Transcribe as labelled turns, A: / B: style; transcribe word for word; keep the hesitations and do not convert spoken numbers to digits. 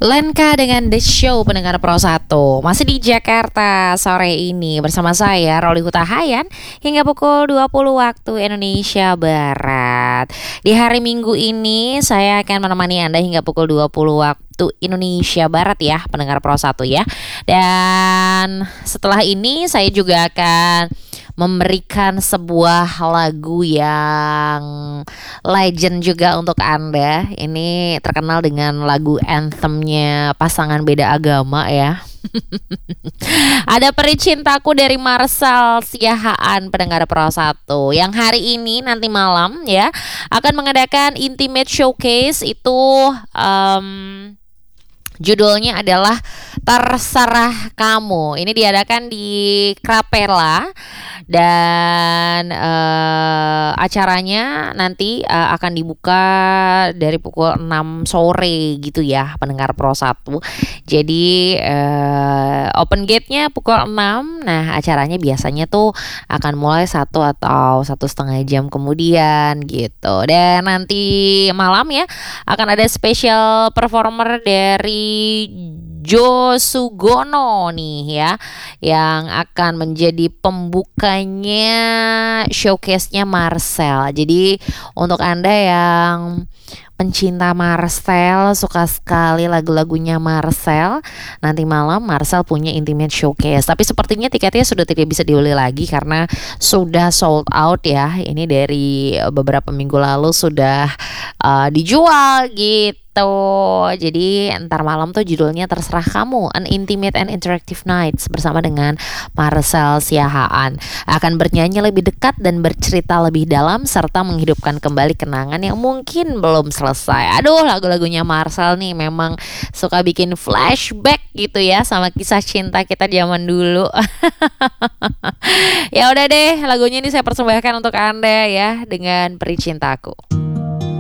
A: Lenka dengan The Show pendengar Pro satu masih di Jakarta sore ini bersama saya Roli Hutahayan hingga pukul dua puluh waktu Indonesia Barat. Di hari Minggu ini saya akan menemani Anda hingga pukul dua puluh waktu Indonesia Barat ya pendengar Pro satu ya. Dan setelah ini saya juga akan memberikan sebuah lagu yang legend juga untuk Anda. Ini terkenal dengan lagu anthemnya pasangan beda agama ya. Ada Peri Cintaku dari Marcel Siahaan pendengar Pro satu yang hari ini nanti malam ya akan mengadakan intimate showcase itu um, judulnya adalah Terserah Kamu. Ini diadakan di Krapela dan uh, acaranya nanti uh, akan dibuka dari pukul enam sore gitu ya pendengar Pro satu. Jadi uh, open gate-nya pukul enam. Nah, acaranya biasanya tuh akan mulai satu atau satu setengah jam kemudian gitu. Dan nanti malam ya akan ada special performer dari Jo Sugono nih ya yang akan menjadi pembukanya showcase-nya Marcel. Jadi untuk Anda yang pencinta Marcel, suka sekali lagu-lagunya Marcel, nanti malam Marcel punya intimate showcase. Tapi sepertinya tiketnya sudah tidak bisa dibeli lagi karena sudah sold out ya. Ini dari beberapa minggu lalu sudah uh, dijual gitu. Jadi ntar malam tuh judulnya Terserah Kamu, An Intimate and Interactive Nights bersama dengan Marcel Siahaan. Akan bernyanyi lebih dekat dan bercerita lebih dalam serta menghidupkan kembali kenangan yang mungkin belum selesai. Aduh, lagu-lagunya Marcel nih memang suka bikin flashback gitu ya sama kisah cinta kita zaman dulu. Ya udah deh, lagunya ini saya persembahkan untuk Anda ya dengan Peri Cintaku.